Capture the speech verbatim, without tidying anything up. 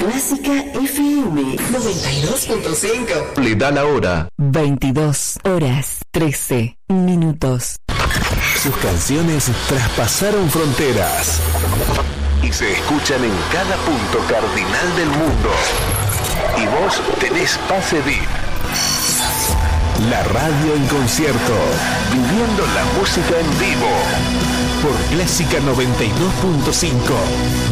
Clásica F M noventa y dos punto cinco. Le da la hora. veintidós horas trece minutos. Sus canciones traspasaron fronteras y se escuchan en cada punto cardinal del mundo. Y vos tenés pase V I P. La radio en concierto, viviendo la música en vivo, por Clásica noventa y dos punto cinco.